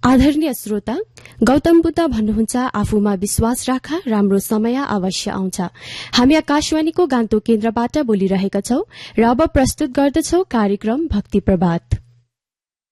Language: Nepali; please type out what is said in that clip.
आदरणीय श्रोता, गौतम बुद्ध भन्नुहुन्छ आफूमा विश्वास राख, राम्रो समय अवश्य आउँछ। हामी आकाशवाणीको गान्तोक केन्द्रबाट बोलिरहेका छौं र अब प्रस्तुत गर्दछौ कार्यक्रम भक्ति प्रभात।